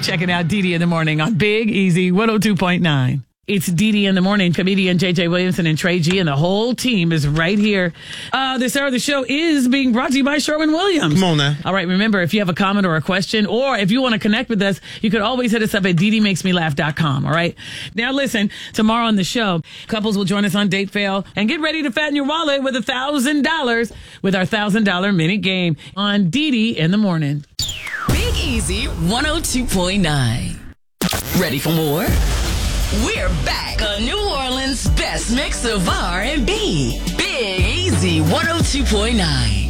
checking out Dee in the Morning on Big Easy 102.9. It's Dee in the Morning. Comedian JJ Williamson and Trey G and the whole team is right here. This hour of the show is being brought to you by Sherwin-Williams. Come on now. All right, remember, if you have a comment or a question, or if you want to connect with us, you could always hit us up at DeeDeeMakesMeLaugh.com. All right? Now listen, tomorrow on the show, couples will join us on Date Fail and get ready to fatten your wallet with $1,000 with our $1,000 minute game on Dee in the Morning. Big Easy 102.9. Ready for more? We're back on New Orleans' best mix of R&B. Big Easy 102.9.